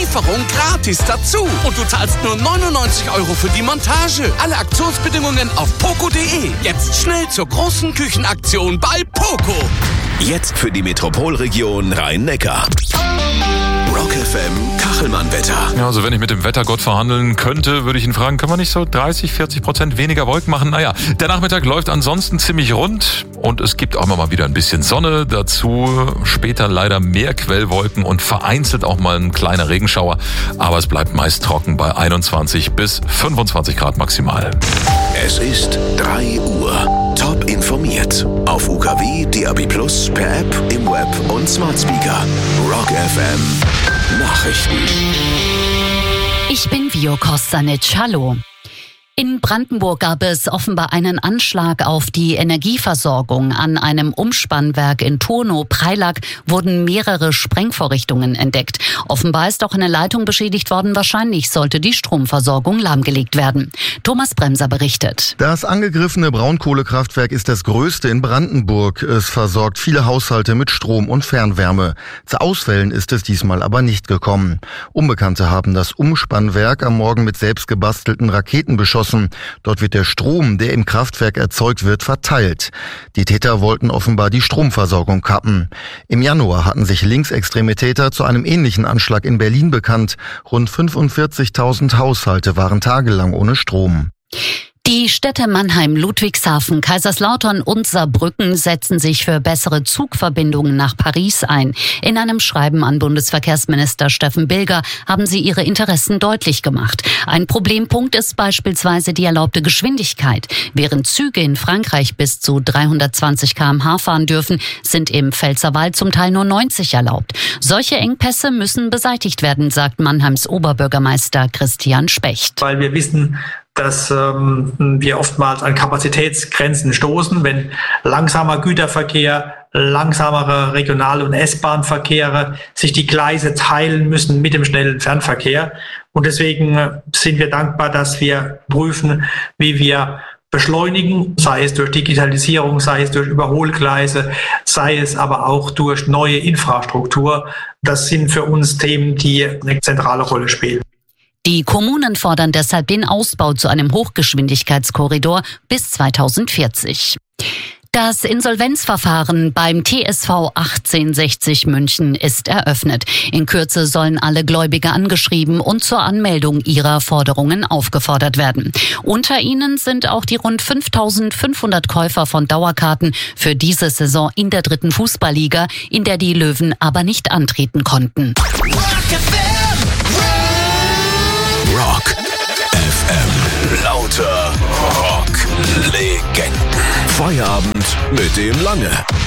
Lieferung gratis dazu. Und du zahlst nur 99 € für die Montage. Alle Aktionsbedingungen auf poco.de. Jetzt schnell zur großen Küchenaktion bei Poco. Jetzt für die Metropolregion Rhein-Neckar. Rock FM Kachelmann-Wetter. Ja, also wenn ich mit dem Wettergott verhandeln könnte, würde ich ihn fragen, können wir nicht so 30-40% weniger Wolken machen? Naja, der Nachmittag läuft ansonsten ziemlich rund und es gibt auch mal wieder ein bisschen Sonne. Dazu später leider mehr Quellwolken und vereinzelt auch mal ein kleiner Regenschauer. Aber es bleibt meist trocken bei 21 bis 25 Grad maximal. Es ist 3 Uhr. Top informiert. Auf UKW, DAB+, per App, im Web und Smart Speaker. Rock FM Nachrichten. Ich bin Vio Kostanic. Hallo. In Brandenburg gab es offenbar einen Anschlag auf die Energieversorgung. An einem Umspannwerk in Turnow-Preilack wurden mehrere Sprengvorrichtungen entdeckt. Offenbar ist auch eine Leitung beschädigt worden. Wahrscheinlich sollte die Stromversorgung lahmgelegt werden. Thomas Bremser berichtet. Das angegriffene Braunkohlekraftwerk ist das größte in Brandenburg. Es versorgt viele Haushalte mit Strom und Fernwärme. Zu Ausfällen ist es diesmal aber nicht gekommen. Unbekannte haben das Umspannwerk am Morgen mit selbstgebastelten Raketen beschossen. Dort wird der Strom, der im Kraftwerk erzeugt wird, verteilt. Die Täter wollten offenbar die Stromversorgung kappen. Im Januar hatten sich linksextreme Täter zu einem ähnlichen Anschlag in Berlin bekannt. Rund 45.000 Haushalte waren tagelang ohne Strom. Die Städte Mannheim, Ludwigshafen, Kaiserslautern und Saarbrücken setzen sich für bessere Zugverbindungen nach Paris ein. In einem Schreiben an Bundesverkehrsminister Steffen Bilger haben sie ihre Interessen deutlich gemacht. Ein Problempunkt ist beispielsweise die erlaubte Geschwindigkeit. Während Züge in Frankreich bis zu 320 km/h fahren dürfen, sind im Pfälzerwald zum Teil nur 90 erlaubt. Solche Engpässe müssen beseitigt werden, sagt Mannheims Oberbürgermeister Christian Specht. Weil wir wissen, dass wir oftmals an Kapazitätsgrenzen stoßen, wenn langsamer Güterverkehr, langsamere Regional- und S-Bahn-Verkehre sich die Gleise teilen müssen mit dem schnellen Fernverkehr. Und deswegen sind wir dankbar, dass wir prüfen, wie wir beschleunigen, sei es durch Digitalisierung, sei es durch Überholgleise, sei es aber auch durch neue Infrastruktur. Das sind für uns Themen, die eine zentrale Rolle spielen. Die Kommunen fordern deshalb den Ausbau zu einem Hochgeschwindigkeitskorridor bis 2040. Das Insolvenzverfahren beim TSV 1860 München ist eröffnet. In Kürze sollen alle Gläubiger angeschrieben und zur Anmeldung ihrer Forderungen aufgefordert werden. Unter ihnen sind auch die rund 5.500 Käufer von Dauerkarten für diese Saison in der 3. Fußballliga, in der die Löwen aber nicht antreten konnten. Rock FM. Lauter Rock-Legenden. Feierabend mit dem Lange.